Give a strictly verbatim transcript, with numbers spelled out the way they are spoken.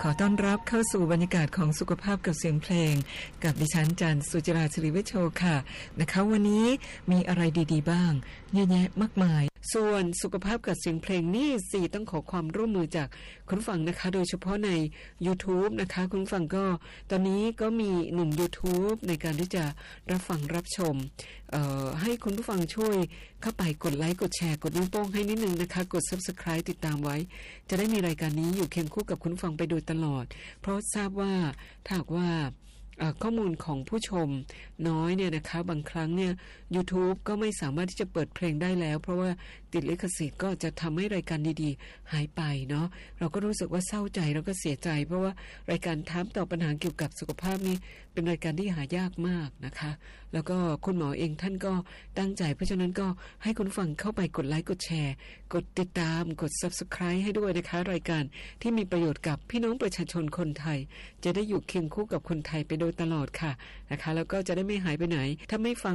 ขอต้อนรับเข้าสู่บรรยากาศของสุขภาพกับเสียงเพลงกับดิฉันจันทร์สุจิราศิริวิโชค่ะนะคะวันนี้มีอะไรดีๆบ้างเยอะแยะมากมายส่วนสุขภาพกับเสียงเพลงนี่สิต้องขอความร่วมมือจากคุณฟังนะคะโดยเฉพาะใน YouTube นะคะคุณฟังก็ตอนนี้ก็มีหนึ่ง YouTube ในการที่จะรับฟังรับชมเอ่อให้คุณผู้ฟังช่วยเข้าไปกดไลค์กดแชร์กดนิ้วโป้งให้นิดนึงนะคะกด Subscribe ติดตามไว้จะได้มีรายการนี้อยู่เคียงคู่กับคุณฟังไปโดยตลอดเพราะทราบว่าถ้าหากว่าข้อมูลของผู้ชมน้อยเนี่ยนะคะบางครั้งเนี่ย YouTube ก็ไม่สามารถที่จะเปิดเพลงได้แล้วเพราะว่าติดลิขสิทธิ์ก็จะทำให้รายการดีๆหายไปเนาะเราก็รู้สึกว่าเศร้าใจแล้วก็เสียใจเพราะว่ารายการถามตอบปัญหาเกี่ยวกับสุขภาพนี้เป็นรายการที่หายากมากนะคะแล้วก็คุณหมอเองท่านก็ตั้งใจเพราะฉะนั้นก็ให้คุณฟังเข้าไปกดไลค์กดแชร์กดติดตามกด Subscribe ให้ด้วยนะคะรายการที่มีประโยชน์กับพี่น้องประชาชนคนไทยจะได้อยู่เคียงคู่กับคนไทยไปโดยตลอดค่ะนะคะแล้วก็จะได้ไม่หายไปไหนถ้าไม่ฟัง